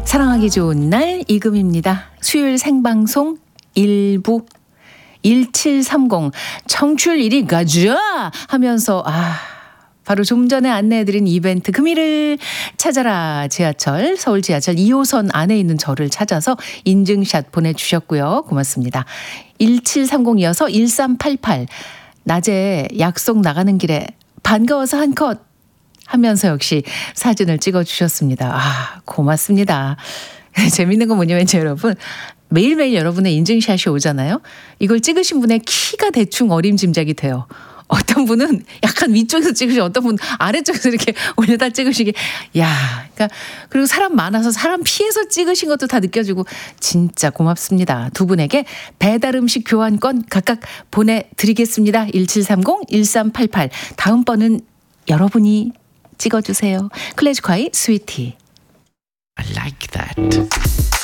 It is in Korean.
사랑하기 좋은 날 이금입니다. 수요일 생방송 1부 1730 청출 1위 가자 하면서 바로 좀 전에 안내해드린 이벤트 금일을 찾아라 지하철 서울 지하철 2호선 안에 있는 저를 찾아서 인증샷 보내주셨고요. 고맙습니다. 1730 이어서 1388 낮에 약속 나가는 길에 반가워서 한 컷 하면서 역시 사진을 찍어주셨습니다. 고맙습니다. 재밌는 건 뭐냐면 여러분 매일매일 여러분의 인증샷이 오잖아요. 이걸 찍으신 분의 키가 대충 어림짐작이 돼요. 어떤 분은 약간 위쪽에서 찍으시고 어떤 분은 아래쪽에서 이렇게 올려다 찍으시기. 그러니까 그리고 사람 많아서 사람 피해서 찍으신 것도 다 느껴지고 진짜 고맙습니다. 두 분에게 배달 음식 교환권 각각 보내드리겠습니다. 1730, 1388 다음번은 여러분이 찍어주세요. 클래식화의 스위티. I like that.